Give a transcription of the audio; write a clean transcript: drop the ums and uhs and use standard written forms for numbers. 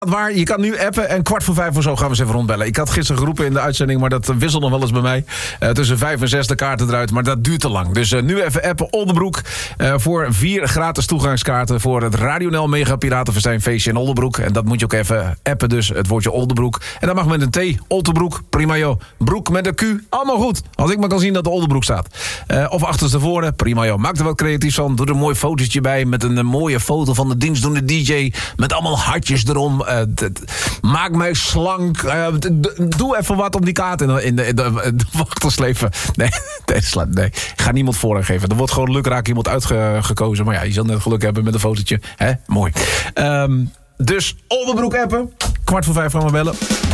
Waar, je kan nu appen en 4:45 of zo gaan we eens even rondbellen. Ik had gisteren geroepen in de uitzending, maar dat wisselt nog wel eens bij mij. Tussen 5 en 6 de kaarten eruit, maar dat duurt te lang. Dus nu even appen, Oldebroek. Voor 4 gratis toegangskaarten voor het Radio NL Mega Piratenfestijnfeestje in Oldebroek. En dat moet je ook even appen, dus het woordje Oldebroek. En dat mag met een T, Oldebroek, prima joh. Broek met een Q, allemaal goed. Als ik maar kan zien dat de Oldebroek staat. Of achterstevoren, prima joh. Maak er wat creatiefs van, doe er een mooi fotootje bij... met een mooie foto van de dienstdoende DJ... met allemaal hartjes erom... maak mij slank. Doe even wat om die kaart in de wacht te slepen. Nee. Ga niemand voorrang geven. Er wordt gewoon lukraak iemand uitgekozen. Maar ja, je zal net geluk hebben met een fotootje. Hè? Mooi. Dus Oldebroek appen. 4:45 gaan we bellen.